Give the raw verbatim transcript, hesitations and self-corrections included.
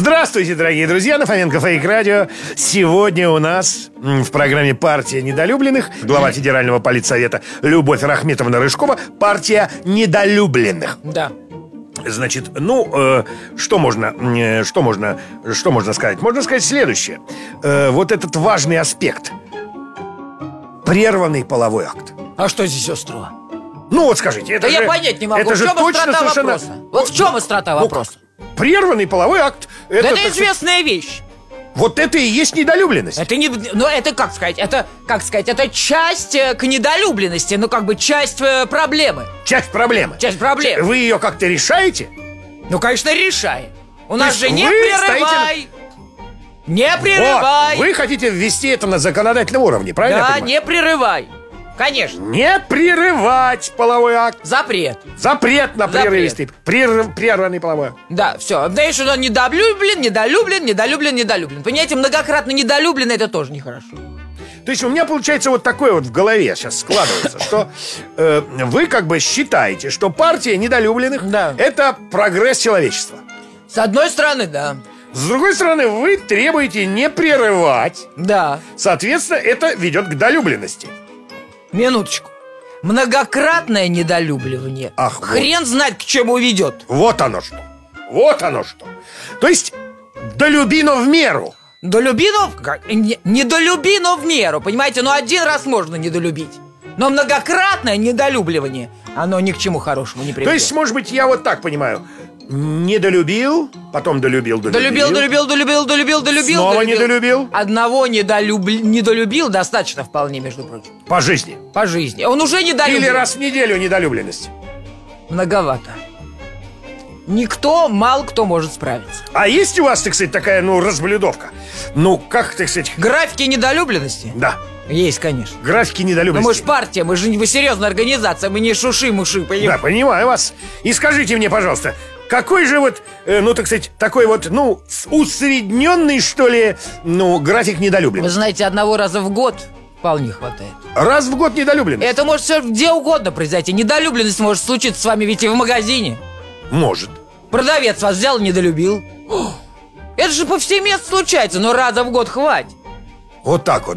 Здравствуйте, дорогие друзья, на Фоменко Фейк Радио. Сегодня у нас в программе «Партия недолюбленных» глава Федерального политсовета Любовь Рахметовна Рыжкова. Партия недолюбленных. Да. Значит, ну, э, что можно, э, что можно, что можно сказать? Можно сказать следующее. Э, вот этот важный аспект. Прерванный половой акт. А что здесь острого? Ну вот скажите, это да же, я понять не могу, это в же чем точно острота совершенно... вопроса? Вот в чем острота Ну, вопроса? Прерванный половой акт. Это, Да это так сказать, известная вещь. вот это и есть недолюбленность. Это не, ну это как сказать, это как сказать, это часть э, к недолюбленности, ну как бы часть э, проблемы. Часть проблемы. Часть проблемы. Вы ее как-то решаете? Ну конечно решаем. У нас есть же не вы прерывай, стоите- не прерывай. Вот, вы хотите ввести это на законодательном уровне, правильно я Да, понимаю? не прерывай. Конечно. Не прерывать половой акт. Запрет. Запрет на Запрет. прерывистый, прерв- прерванный половой акт. Да, все. Знаешь, он недолюблен, недолюблен, недолюблен, недолюблен. Понимаете, многократно недолюблен, это тоже нехорошо. То есть у меня получается вот такое вот в голове сейчас складывается, что э, вы как бы считаете, что партия недолюбленных Да. это прогресс человечества. С одной стороны, да. С другой стороны, вы требуете не прерывать. Да. Соответственно, это ведет к долюбленности. Минуточку. Многократное недолюбливание. Ах, вот. Хрен знает, к чему ведет. Вот оно что. Вот оно что. То есть, долюби, но в меру. Долюби, но... как- Не, недолюби, но в меру. Понимаете, ну один раз можно недолюбить. Но многократное недолюбливание, оно ни к чему хорошему не приведет. То есть, может быть, я вот так понимаю. Недолюбил, потом долюбил, долюбил. Долюбил, долюбил, долюбил, долюбил, долюбил. Снова долюбил. недолюбил. Одного недолюб... недолюбил достаточно вполне, между прочим. По жизни. По жизни. Он уже недолюбил. Или раз в неделю недолюбленность. Многовато. Никто, мало кто может справиться. А есть у вас, так сказать, такая, ну, разблюдовка? Ну, как, так сказать... Графики недолюбленности? Да, Есть, конечно. графики Но недолюбленности. мы же партия, мы же не серьезная организация, мы не шуши-муши, Да, понимаете? понимаю вас. И скажите мне, пожалуйста, какой же вот, э, ну, так сказать, такой вот, ну, с- усредненный, что ли, ну, график Вы недолюбленности? знаете, одного раза в год вполне хватает. Раз в год недолюбленность? Это может все где угодно произойти. Недолюбленность может случиться с вами ведь и в магазине. Может. Продавец вас взял и недолюбил. Это же повсеместно случается, но раза в год хватит. Вот так вот.